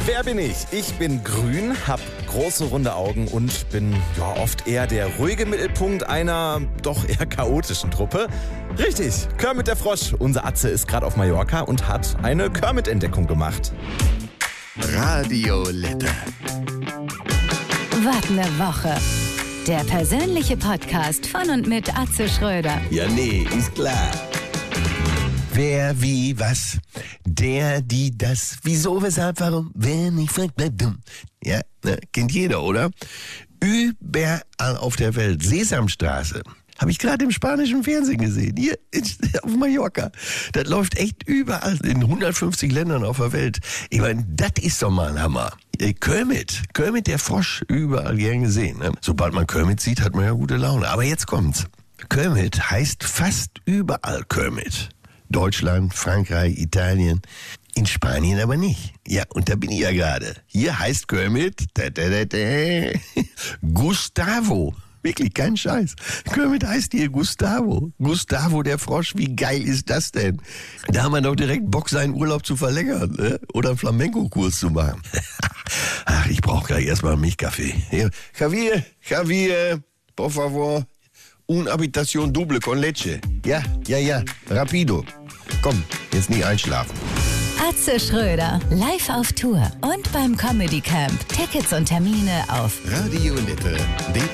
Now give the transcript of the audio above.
Wer bin ich? Ich bin grün, hab große runde Augen und bin oft eher der ruhige Mittelpunkt einer doch eher chaotischen Truppe. Richtig, Kermit der Frosch. Unser Atze ist gerade auf Mallorca und hat eine Kermit-Entdeckung gemacht. Radiolette. Was ne Woche. Der persönliche Podcast von und mit Atze Schröder. Ja, nee, ist klar. Wer, wie, was? Der, die, das. Wieso, weshalb, warum? Wer nicht fragt, bleibt dumm. Ja, kennt jeder, oder? Überall auf der Welt. Sesamstraße. Habe ich gerade im spanischen Fernsehen gesehen. Hier auf Mallorca. Das läuft echt überall in 150 Ländern auf der Welt. Ich meine, das ist doch mal ein Hammer. Kermit der Frosch, überall gern gesehen. Ne? Sobald man Kermit sieht, hat man ja gute Laune. Aber jetzt kommt's. Kermit heißt fast überall Kermit. Deutschland, Frankreich, Italien. In Spanien aber nicht. Ja, und da bin ich ja gerade. Hier heißt Kermit Gustavo. Wirklich, kein Scheiß. Kermit heißt hier Gustavo. Gustavo der Frosch, wie geil ist das denn? Da haben wir doch direkt Bock, seinen Urlaub zu verlängern, ne? Oder einen Flamenco-Kurs zu machen. Ach, ich brauche gleich erstmal einen Milchkaffee. Javier, por favor, una habitación doble con leche. Ja, rapido. Komm, jetzt nicht einschlafen. Atze Schröder, live auf Tour und beim Comedy Camp. Tickets und Termine auf Radiolette.